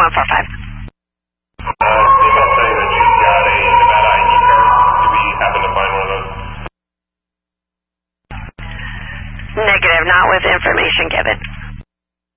145. Female saying that she's got a Nevada ID card. Do we happen to find one of those? Negative, not with information given.